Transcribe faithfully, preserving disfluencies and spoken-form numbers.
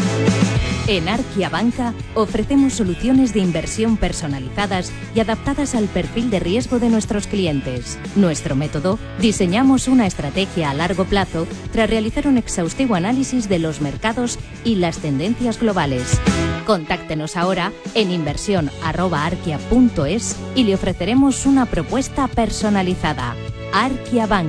En Arquia Banca ofrecemos soluciones de inversión personalizadas y adaptadas al perfil de riesgo de nuestros clientes. Nuestro método: diseñamos una estrategia a largo plazo tras realizar un exhaustivo análisis de los mercados y las tendencias globales. Contáctenos ahora en inversión arroba arquia punto es y le ofreceremos una propuesta personalizada. Arquia Banca.